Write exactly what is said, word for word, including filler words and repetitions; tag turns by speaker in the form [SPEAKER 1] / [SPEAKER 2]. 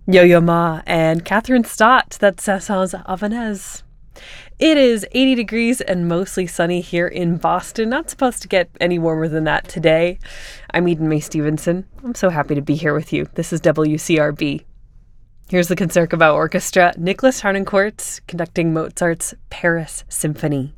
[SPEAKER 1] Yo-Yo Ma and Catherine Stott. That's Saint-Saëns Havanese. It is eighty degrees and mostly sunny here in Boston. Not supposed to get any warmer than that today. I'm Eden May Stevenson. I'm so happy to be here with you. This is W C R B. Here's the Concertgebouw Orchestra, Nicholas Harnoncourt conducting Mozart's Paris Symphony.